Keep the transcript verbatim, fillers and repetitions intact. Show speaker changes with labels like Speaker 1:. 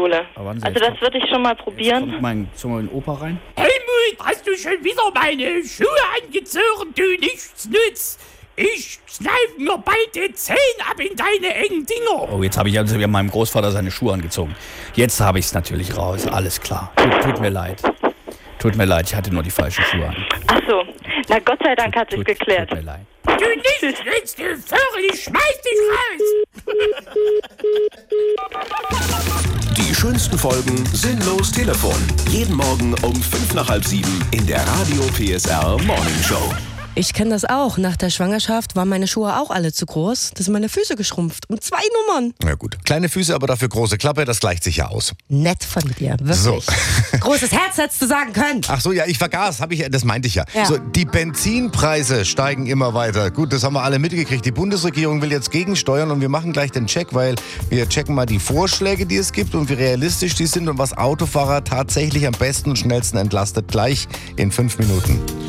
Speaker 1: Schuhsohle. Also das würde ich schon mal probieren.
Speaker 2: Kommt mein, schon mal in Opa rein.
Speaker 3: Helmut, hast du schon wieder meine Schuhe angezogen, du Nichtsnutz? Ich kneif mir bald die Zehen ab in deine engen Dinger.
Speaker 2: Oh, jetzt habe ich also meinem Großvater seine Schuhe angezogen. Jetzt habe ich es natürlich raus, alles klar. Tut, tut mir leid. Tut mir leid, ich hatte nur die falschen Schuhe an.
Speaker 1: Ach so, na Gott sei Dank hat sich geklärt.
Speaker 2: Tut mir leid.
Speaker 3: Du Nichtsnutz, du Vögel, ich schmeiß dich raus.
Speaker 4: Die schönsten Folgen Sinnlos Telefon. Jeden Morgen um fünf nach halb sieben in der Radio P S R Morning Show.
Speaker 5: Ich kenne das auch. Nach der Schwangerschaft waren meine Schuhe auch alle zu groß. Da sind meine Füße geschrumpft. Um zwei Nummern.
Speaker 6: Na gut. Kleine Füße, aber dafür große Klappe, das gleicht sich ja aus.
Speaker 5: Nett von dir, wirklich.
Speaker 6: So.
Speaker 5: Großes Herz hättest du sagen können.
Speaker 6: Ach so, ja, ich vergaß, hab ich, das meinte ich ja.
Speaker 5: Ja.
Speaker 6: So, die Benzinpreise steigen immer weiter. Gut, das haben wir alle mitgekriegt. Die Bundesregierung will jetzt gegensteuern und wir machen gleich den Check, weil wir checken mal die Vorschläge, die es gibt und wie realistisch die sind und was Autofahrer tatsächlich am besten und schnellsten entlastet. Gleich in fünf Minuten.